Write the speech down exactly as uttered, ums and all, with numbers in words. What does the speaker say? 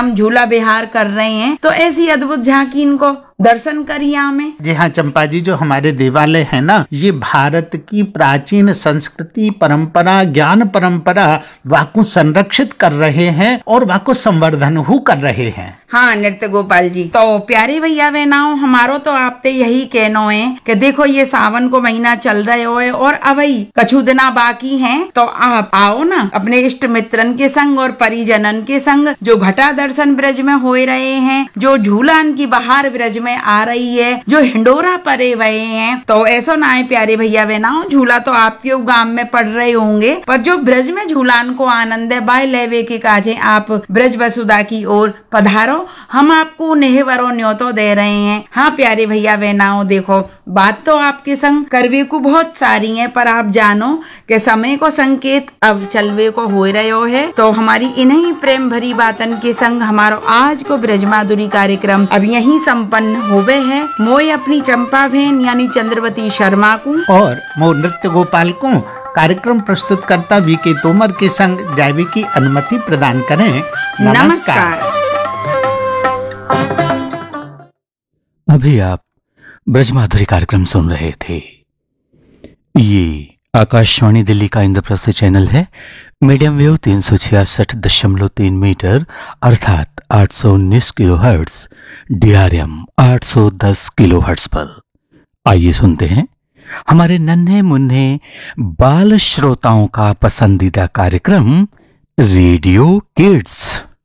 हम झूला विहार कर रहे हैं। तो ऐसी अद्भुत झांकी इनको दर्शन करिए हमें। जी हाँ चंपा जी, जो हमारे देवालय है ना, ये भारत की प्राचीन संस्कृति, परंपरा, ज्ञान परंपरा वाको संरक्षित कर रहे हैं और वाको संवर्धन हु कर रहे हैं। हाँ नृत्य गोपाल जी, तो प्यारे भैया बहनाओ, हमारो तो आपते यही कहनो है कि देखो ये सावन को महीना चल रहे हो और अभी कछु दिना बाकी हैं, तो आप आओ ना अपने इष्ट मित्रन के संग और परिजनन के संग, जो घटा दर्शन ब्रज में हो रहे हैं, जो झूलान की बहार ब्रज में आ रही है, जो हिंडोरा परे हुए हैं। तो ऐसा ना है प्यारे भैया बहनाओ, झूला तो आपके गांव में पड़ रहे होंगे, पर जो ब्रज में झूलान को आनंद है बाय लेवे के काजे आप ब्रज वसुधा की ओर पधारो, हम आपको नेहवरो न्योतो दे रहे हैं। हाँ प्यारे भैया बहनाओ, देखो बात तो आपके संग करवे को बहुत सारी है, पर आप जानो कि समय को संकेत अब चलवे को हो रहे है। तो हमारी इन्हीं प्रेम भरी बातन के संग हमारो आज को ब्रज माधुरी कार्यक्रम अब यहीं संपन्न होवे है। मोय अपनी चंपा बहन यानी चंद्रवती शर्मा को और मो नृत्य गोपाल को कार्यक्रम प्रस्तुत करता वी के तोमर के संग जावे की अनुमति प्रदान करें। नमस्कार, नमस्कार। अभी आप ब्रजमाधुरी कार्यक्रम सुन रहे थे। ये आकाशवाणी दिल्ली का इंद्रप्रस्थ चैनल है, मीडियम वेव तीन सौ छियासठ दशमलव तीन मीटर अर्थात आठ सौ उन्नीस किलो हर्ट्स, डीआरएम आठ सौ दस किलो हर्ट्स पर। आइए सुनते हैं हमारे नन्हे मुन्ने बाल श्रोताओं का पसंदीदा कार्यक्रम रेडियो किड्स।